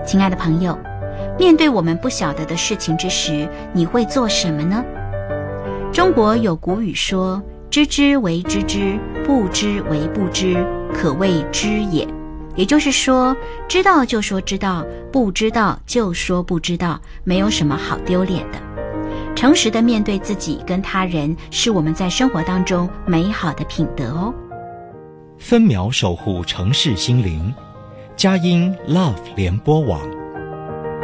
亲爱的朋友，面对我们不晓得的事情之时，你会做什么呢？中国有古语说，知之为知之，不知为不知，可谓知也。也就是说，知道就说知道，不知道就说不知道，没有什么好丢脸的。诚实的面对自己跟他人，是我们在生活当中美好的品德哦。 分秒守护城市心灵，佳音 Love 联播网。